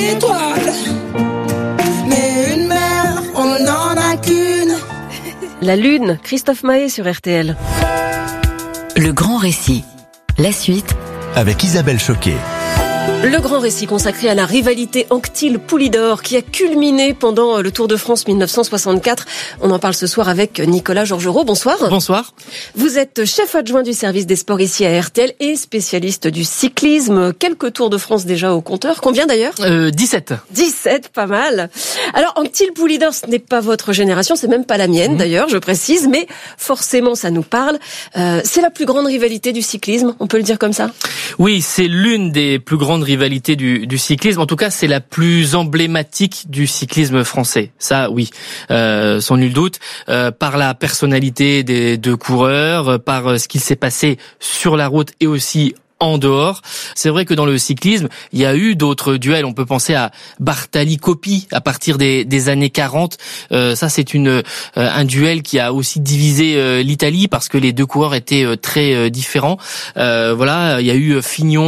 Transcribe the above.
étoiles. Mais une mère, on n'en a qu'une. La Lune, Christophe Mahé sur RTL. Le grand récit. La suite avec Isabelle Choquet. Le grand récit consacré à la rivalité Anquetil-Poulidor qui a culminé pendant le Tour de France 1964. On en parle ce soir avec Nicolas Georgerot. Bonsoir. Bonsoir. Vous êtes chef adjoint du service des sports ici à RTL et spécialiste du cyclisme. Quelques Tours de France déjà au compteur. Combien d'ailleurs ? 17. 17, pas mal. Alors Anquetil-Poulidor, ce n'est pas votre génération, c'est même pas la mienne d'ailleurs, je précise, mais forcément ça nous parle. C'est la plus grande rivalité du cyclisme, on peut le dire comme ça ? Oui, c'est l'une des plus grandes rivalités du cyclisme. En tout cas, c'est la plus emblématique du cyclisme français. Ça, oui, sans nul doute, par la personnalité des deux coureurs, par ce qu'il s'est passé sur la route et aussi en dehors. C'est vrai que dans le cyclisme, il y a eu d'autres duels. On peut penser à Bartali-Coppi à partir des années 40. Ça, c'est un duel qui a aussi divisé l'Italie parce que les deux coureurs étaient très différents. Voilà, il y a eu Fignon